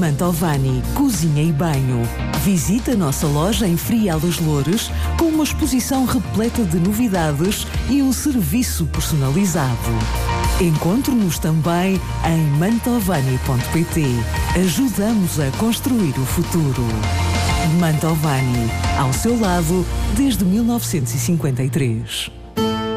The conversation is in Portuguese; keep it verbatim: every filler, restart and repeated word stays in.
Mantovani Cozinha e Banho. Visite a nossa loja em Frial das Loures com uma exposição repleta de novidades e um serviço personalizado. Encontre-nos também em mantovani ponto pt. Ajudamos a construir o futuro. Mantovani, ao seu lado desde mil novecentos e cinquenta e três.